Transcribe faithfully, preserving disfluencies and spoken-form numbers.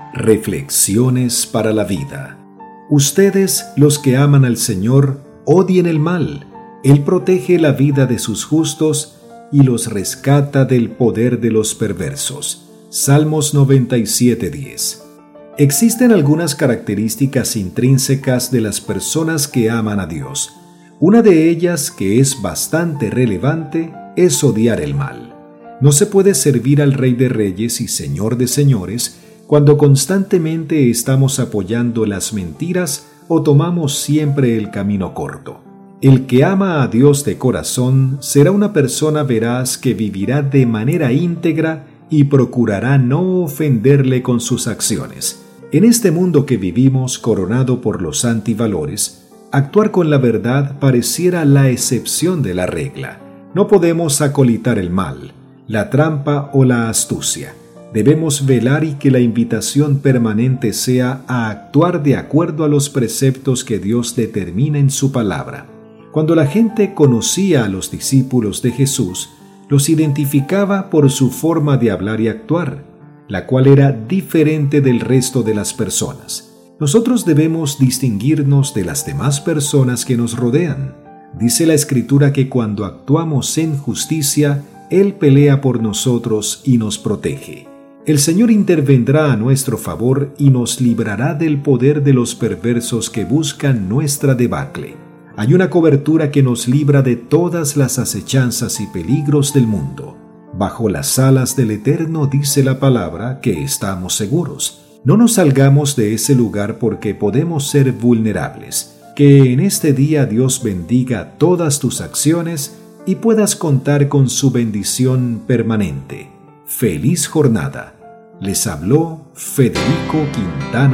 Reflexiones para la vida. Ustedes, los que aman al Señor, odien el mal. Él protege la vida de sus justos y los rescata del poder de los perversos. Salmos noventa y siete, diez. Existen algunas características intrínsecas de las personas que aman a Dios. Una de ellas, que es bastante relevante, es odiar el mal. No se puede servir al Rey de Reyes y Señor de Señores cuando constantemente estamos apoyando las mentiras o tomamos siempre el camino corto. El que ama a Dios de corazón será una persona veraz que vivirá de manera íntegra y procurará no ofenderle con sus acciones. En este mundo que vivimos coronado por los antivalores, actuar con la verdad pareciera la excepción de la regla. No podemos acolitar el mal, la trampa o la astucia. Debemos velar y que la invitación permanente sea a actuar de acuerdo a los preceptos que Dios determina en su palabra. Cuando la gente conocía a los discípulos de Jesús, los identificaba por su forma de hablar y actuar, la cual era diferente del resto de las personas. Nosotros debemos distinguirnos de las demás personas que nos rodean. Dice la Escritura que cuando actuamos en justicia, Él pelea por nosotros y nos protege. El Señor intervendrá a nuestro favor y nos librará del poder de los perversos que buscan nuestra debacle. Hay una cobertura que nos libra de todas las acechanzas y peligros del mundo. Bajo las alas del Eterno dice la palabra que estamos seguros. No nos salgamos de ese lugar porque podemos ser vulnerables. Que en este día Dios bendiga todas tus acciones y puedas contar con su bendición permanente. ¡Feliz jornada! Les habló Federico Quintana.